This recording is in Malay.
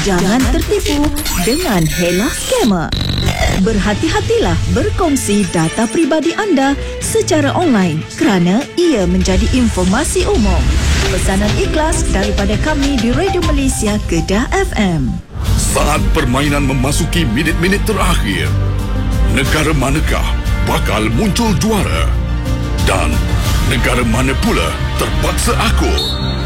Jangan tertipu dengan Hela Scammer. Berhati-hatilah berkongsi data pribadi anda secara online kerana ia menjadi informasi umum. Pesanan ikhlas daripada kami di Radio Malaysia Kedah FM. Saat permainan memasuki minit-minit terakhir, negara manakah bakal muncul juara? Dan negara mana pula terpaksa akur?